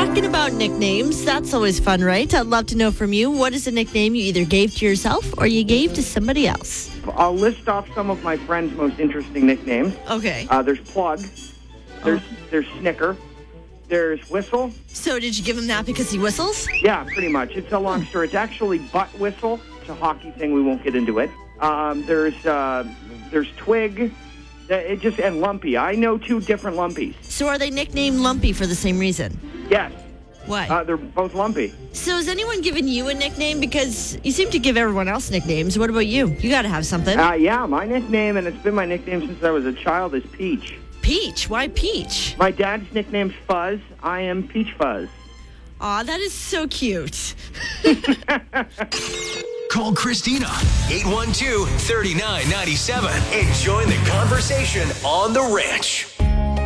talking about nicknames. That's always fun, right? I'd love to know from you. What is a nickname you either gave to yourself or you gave to somebody else? I'll list off some of my friends' most interesting nicknames. Okay. There's Plug. There's Snicker. There's Whistle. So did you give him that because he whistles? Yeah, pretty much. It's a long story. It's actually Butt Whistle. It's a hockey thing. We won't get into it. There's Twig. And Lumpy. I know 2 different Lumpies. So are they nicknamed Lumpy for the same reason? Yes. Why? They're both Lumpy. So has anyone given you a nickname? Because you seem to give everyone else nicknames. What about you? You got to have something. Yeah, my nickname, and it's been my nickname since I was a child, is Peach. Peach? Why Peach? My dad's nickname's Fuzz. I am Peach Fuzz. Aw, that is so cute. Call Christina, 812-3997, and join the conversation on The Ranch.